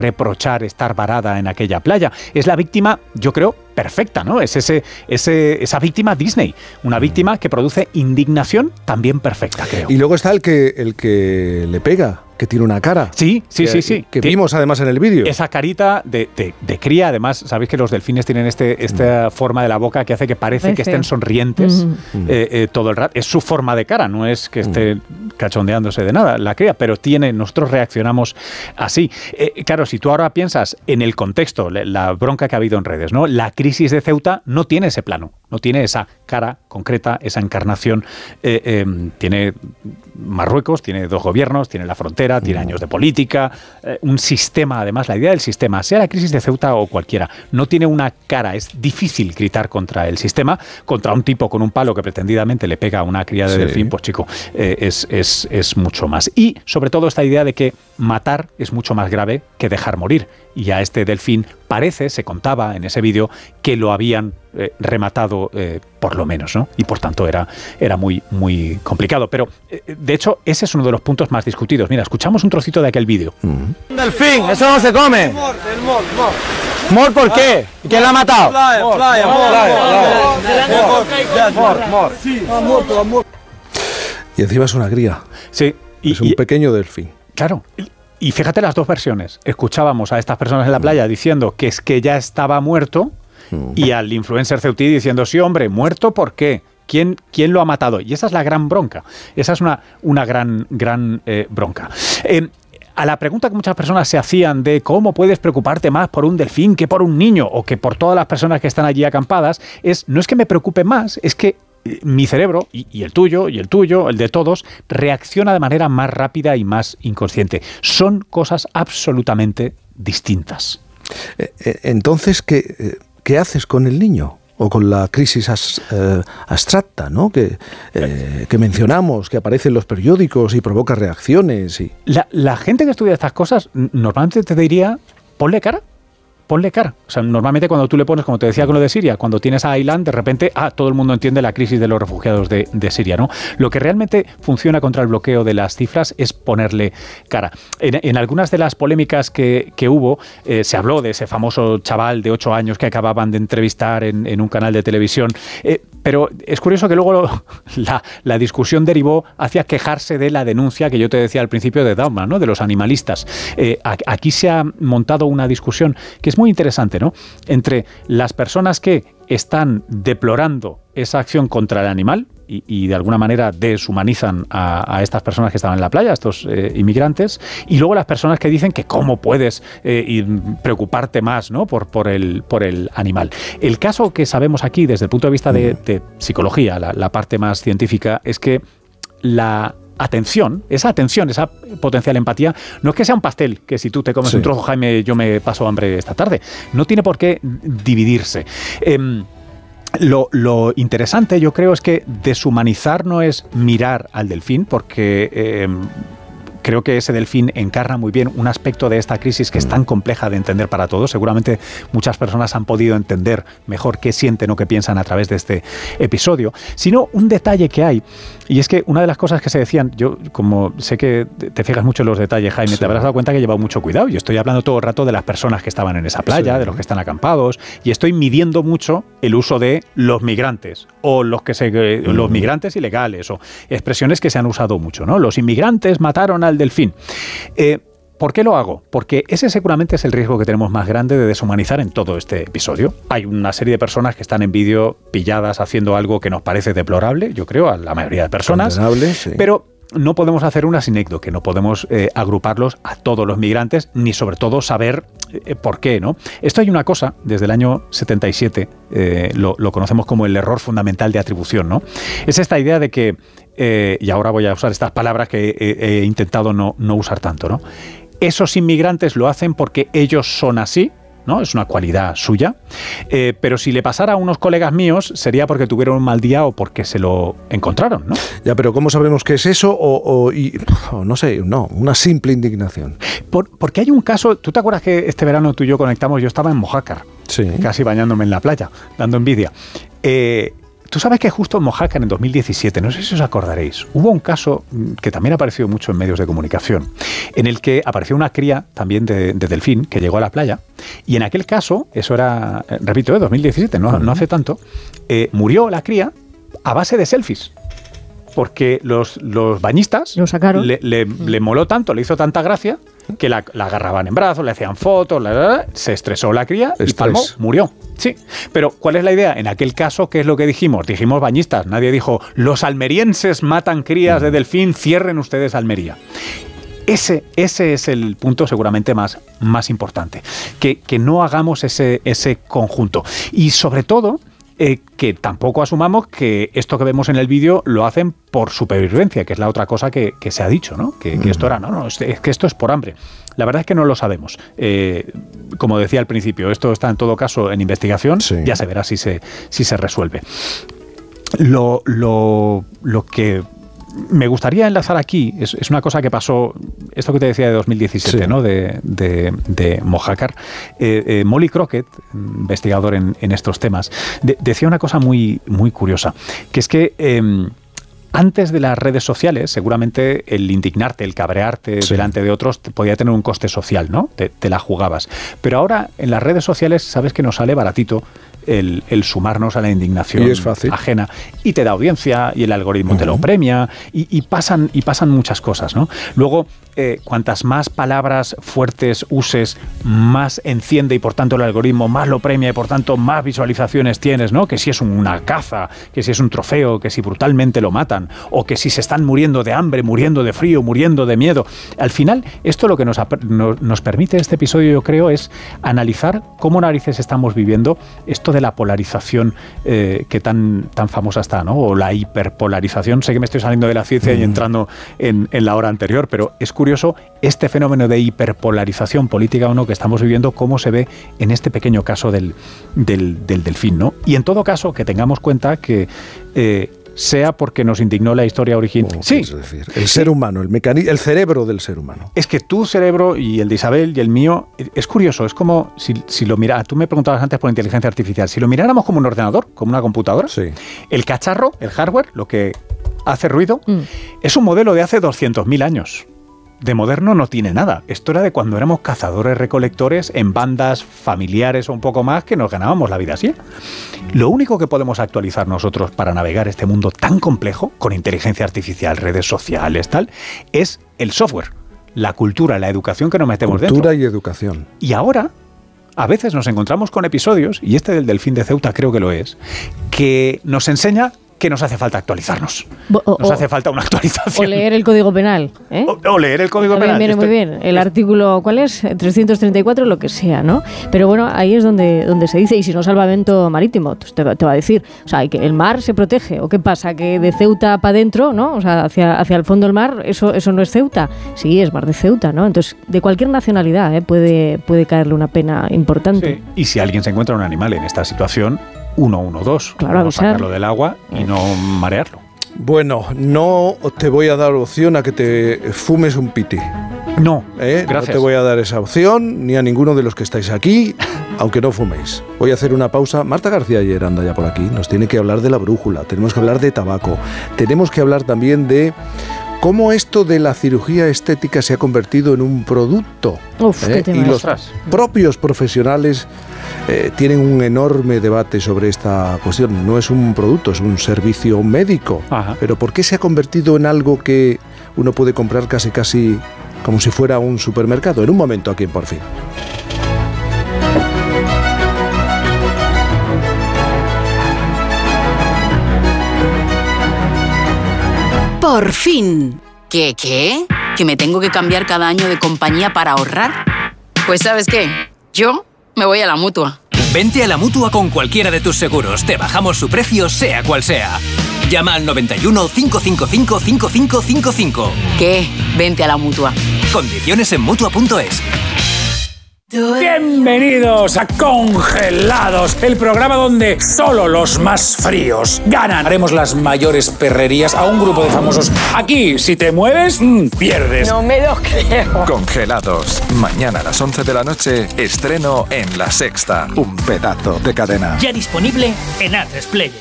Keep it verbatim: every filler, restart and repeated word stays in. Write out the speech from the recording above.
reprochar estar varada en aquella playa. Es la víctima, yo creo, perfecta, ¿no? Es ese, ese, esa víctima Disney, una víctima que produce indignación también perfecta, creo. Y luego está el que, el que le pega, que tiene una cara. Sí, sí, que, sí, sí. Que vimos además en el vídeo. Esa carita de, de, de cría, además, sabéis que los delfines tienen este, esta mm. forma de la boca que hace que parece Parece. que estén sonrientes mm. eh, eh, todo el rato. Es su forma de cara, no es que esté mm. cachondeándose de nada, la cría, pero tiene, nosotros reaccionamos así. Eh, claro, si tú ahora piensas en el contexto, la bronca que ha habido en redes, ¿no? La crisis de Ceuta no tiene ese plano, no tiene esa cara concreta, esa encarnación. Eh, eh, tiene Marruecos, tiene dos gobiernos, tiene la frontera, tiene años de política, eh, un sistema, además, la idea del sistema, sea la crisis de Ceuta o cualquiera, no tiene una cara, es difícil gritar contra el sistema, contra un tipo con un palo que pretendidamente le pega a una cría de sí. delfín, pues chico, eh, es, es, es mucho más. Y sobre todo esta idea de que matar es mucho más grave que dejar morir. Y a este delfín parece, se contaba en ese vídeo, que lo habían eh, rematado eh, por lo menos, ¿no? Y por tanto era, era muy, muy complicado. Pero, eh, de hecho, ese es uno de los puntos más discutidos. Mira, escuchamos un trocito de aquel vídeo. Un delfín, eso no se come. El mor, el mor, mor. ¿Mor por qué? ¿Y quién lo ha matado? Playa, playa, mor, mor. Sí, mor, mor. Y encima es una cría. Sí. Y, es un y, pequeño delfín. Claro. Y fíjate las dos versiones. Escuchábamos a estas personas en la playa diciendo que es que ya estaba muerto mm. y al influencer ceutí diciendo, sí, hombre, ¿muerto por qué? ¿Quién, quién lo ha matado? Y esa es la gran bronca. Esa es una, una gran, gran eh, bronca. Eh, a la pregunta que muchas personas se hacían de cómo puedes preocuparte más por un delfín que por un niño o que por todas las personas que están allí acampadas, es no es que me preocupe más, es que mi cerebro, y, y el tuyo, y el tuyo, el de todos, reacciona de manera más rápida y más inconsciente. Son cosas absolutamente distintas. Entonces, ¿qué, qué haces con el niño? O con la crisis as, eh, abstracta, ¿no? Que, eh, que mencionamos, que aparece en los periódicos y provoca reacciones. Y... La, la gente que estudia estas cosas normalmente te diría, ponle cara. Ponle cara. O sea, normalmente cuando tú le pones, como te decía con lo de Siria, cuando tienes a Aylan, de repente, ah, todo el mundo entiende la crisis de los refugiados de, de Siria, ¿no? Lo que realmente funciona contra el bloqueo de las cifras es ponerle cara. En, en algunas de las polémicas que, que hubo, eh, se habló de ese famoso chaval de ocho años que acababan de entrevistar en, en un canal de televisión, eh, pero es curioso que luego lo, la, la discusión derivó hacia quejarse de la denuncia que yo te decía al principio de Dauman, ¿no? De los animalistas. Eh, aquí se ha montado una discusión que es muy interesante, ¿no? Entre las personas que están deplorando esa acción contra el animal y, y de alguna manera deshumanizan a, a estas personas que estaban en la playa, a estos eh, inmigrantes, y luego las personas que dicen que cómo puedes eh, y preocuparte más, ¿no? por, por, el, por el animal. El caso que sabemos aquí desde el punto de vista de, de psicología, la, la parte más científica, es que la atención, esa atención, esa potencial empatía, no es que sea un pastel, que si tú te comes sí. un trozo, Jaime, yo me paso hambre esta tarde. No tiene por qué dividirse. Eh, lo, lo interesante, yo creo, es que deshumanizar no es mirar al delfín, porque... Eh, creo que ese delfín encarna muy bien un aspecto de esta crisis que es tan compleja de entender para todos. Seguramente muchas personas han podido entender mejor qué sienten o qué piensan a través de este episodio. Sino un detalle que hay, y es que una de las cosas que se decían, yo como sé que te fijas mucho en los detalles, Jaime, sí. te habrás dado cuenta que he llevado mucho cuidado. Yo estoy hablando todo el rato de las personas que estaban en esa playa, sí. de los que están acampados, y estoy midiendo mucho el uso de los migrantes, o los, que se, uh-huh. los migrantes ilegales, o expresiones que se han usado mucho, ¿no? Los inmigrantes mataron a al delfín. Eh, ¿Por qué lo hago? Porque ese seguramente es el riesgo que tenemos más grande de deshumanizar en todo este episodio. Hay una serie de personas que están en vídeo pilladas haciendo algo que nos parece deplorable, yo creo, a la mayoría de personas. Sí. Pero no podemos hacer un sinécdoque, no podemos eh, agruparlos a todos los migrantes, ni sobre todo saber eh, por qué, ¿no? Esto hay una cosa, desde el año setenta y siete, eh, lo, lo conocemos como el error fundamental de atribución, ¿no? Es esta idea de que, eh, y ahora voy a usar estas palabras que he, he intentado no, no usar tanto, ¿no? Esos inmigrantes lo hacen porque ellos son así, ¿no? Es una cualidad suya, eh, pero si le pasara a unos colegas míos sería porque tuvieron un mal día o porque se lo encontraron, ¿no? Ya, pero ¿cómo sabremos qué es eso? O, o y, oh, no sé, no, una simple indignación. Por, porque hay un caso, ¿tú te acuerdas que este verano tú y yo conectamos? Yo estaba en Mojácar, sí. casi bañándome en la playa, dando envidia. Eh, tú sabes que justo en Mojácar en dos mil diecisiete, no sé si os acordaréis, hubo un caso que también ha aparecido mucho en medios de comunicación, en el que apareció una cría también de, de delfín que llegó a la playa, y en aquel caso, eso era, repito, de dos mil diecisiete, no, no hace tanto, eh, murió la cría a base de selfies. Porque los, los bañistas lo sacaron. Le, le, le moló tanto, le hizo tanta gracia, que la, la agarraban en brazos, le hacían fotos, la, la, la, se estresó la cría y palmó, murió. Sí, pero ¿cuál es la idea? En aquel caso, ¿qué es lo que dijimos? Dijimos bañistas, nadie dijo, los almerienses matan crías de delfín, cierren ustedes Almería. Ese, ese es el punto seguramente más, más importante, que, que no hagamos ese, ese conjunto. Y sobre todo, Eh, que tampoco asumamos que esto que vemos en el vídeo lo hacen por supervivencia, que es la otra cosa que, que se ha dicho, ¿no? Que, que esto era, no, no, es, es que esto es por hambre. La verdad es que no lo sabemos. Eh, como decía al principio, esto está en todo caso en investigación, sí. Ya se verá si se, si se resuelve. Lo, lo, lo que me gustaría enlazar aquí, es, es una cosa que pasó, esto que te decía de dos mil diecisiete, sí. ¿no? De, de, de Mojácar. Eh, eh, Molly Crockett, investigador en, en estos temas, de, decía una cosa muy, muy curiosa, que es que eh, antes de las redes sociales, seguramente el indignarte, el cabrearte sí. delante de otros podía tener un coste social, ¿no? Te, te la jugabas. Pero ahora en las redes sociales sabes que nos sale baratito El, el sumarnos a la indignación y es fácil. Ajena, y te da audiencia y el algoritmo uh-huh. te lo premia y, y, pasan, y pasan muchas cosas, ¿no? Luego, eh, cuantas más palabras fuertes uses, más enciende y por tanto el algoritmo más lo premia y por tanto más visualizaciones tienes, ¿no? Que si es una caza, que si es un trofeo, que si brutalmente lo matan o que si se están muriendo de hambre, muriendo de frío, muriendo de miedo. Al final, esto lo que nos, nos, nos permite este episodio, yo creo, es analizar cómo narices estamos viviendo esto de la polarización eh, que tan, tan famosa está, ¿no? O la hiperpolarización. Sé que me estoy saliendo de la ciencia mm. y entrando en, en la hora anterior, pero es curioso este fenómeno de hiperpolarización política o no que estamos viviendo, cómo se ve en este pequeño caso del, del, del delfín, ¿no? Y en todo caso, que tengamos cuenta que eh, sea porque nos indignó la historia original. Sí, es decir, el ser humano, el mecani- el cerebro del ser humano. Es que tu cerebro y el de Isabel y el mío, es curioso, es como si, si lo mira, tú me preguntabas antes por inteligencia artificial, si lo miráramos como un ordenador, como una computadora, sí. el cacharro, el hardware, lo que hace ruido, mm. es un modelo de hace doscientos mil años. De moderno no tiene nada. Esto era de cuando éramos cazadores-recolectores en bandas familiares o un poco más que nos ganábamos la vida así. Lo único que podemos actualizar nosotros para navegar este mundo tan complejo, con inteligencia artificial, redes sociales, tal, es el software, la cultura, la educación que nos metemos cultura dentro. Cultura y educación. Y ahora, a veces nos encontramos con episodios, y este del Delfín de Ceuta creo que lo es, que nos enseña que nos hace falta actualizarnos. O, nos o, hace falta una actualización. O leer el Código Penal. ¿eh? O, o leer el Código Penal. Viene muy bien. El artículo, ¿cuál es? trescientos treinta y cuatro, lo que sea, ¿no? Pero bueno, ahí es donde, donde se dice, y si no salvamento marítimo, pues te, te va a decir, o sea, que el mar se protege. ¿O qué pasa? Que de Ceuta para adentro, ¿no? O sea, hacia, hacia el fondo del mar, eso, eso no es Ceuta. Sí, es mar de Ceuta, ¿no? Entonces, de cualquier nacionalidad, ¿eh? puede, puede caerle una pena importante. Sí. Y si alguien se encuentra un animal en esta situación, uno uno dos, claro, no sacarlo del agua y no marearlo. Bueno, no te voy a dar opción a que te fumes un piti. No, ¿Eh? gracias. No te voy a dar esa opción, ni a ninguno de los que estáis aquí, aunque no fuméis. Voy a hacer una pausa. Marta García ayer anda ya por aquí. Nos tiene que hablar de la brújula, tenemos que hablar de tabaco, tenemos que hablar también de cómo esto de la cirugía estética se ha convertido en un producto. Uf, ¿eh? qué Y los propios profesionales eh, tienen un enorme debate sobre esta cuestión. No es un producto, es un servicio médico. Ajá. Pero ¿por qué se ha convertido en algo que uno puede comprar casi casi como si fuera un supermercado? En un momento aquí en Por Fin. Por fin. ¿Qué, qué? ¿Que me tengo que cambiar cada año de compañía para ahorrar? Pues ¿sabes qué? Yo me voy a la Mutua. Vente a la Mutua con cualquiera de tus seguros. Te bajamos su precio, sea cual sea. Llama al noventa y uno, cinco cinco cinco, cinco cinco cinco cinco. ¿Qué? Vente a la Mutua. Condiciones en Mutua punto es. Bienvenidos a Congelados, el programa donde solo los más fríos ganan. Haremos las mayores perrerías a un grupo de famosos. Aquí, si te mueves, mmm, pierdes. No me lo creo. Congelados. Mañana a las once de la noche, estreno en La Sexta. Un pedazo de cadena. Ya disponible en A tres Player.